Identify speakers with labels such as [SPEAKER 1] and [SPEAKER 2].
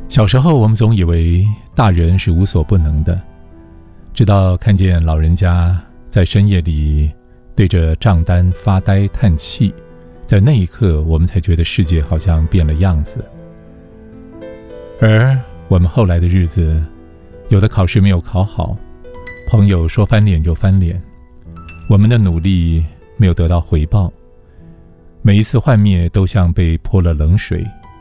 [SPEAKER 1] 小时候我们总以为大人是无所不能的，直到看见老人家在深夜里对着账单发呆叹气，在那一刻我们才觉得世界好像变了样子。而我们后来的日子，有的考试没有考好，朋友说翻脸就翻脸，我们的努力没有得到回报，每一次幻灭都像被泼了冷水，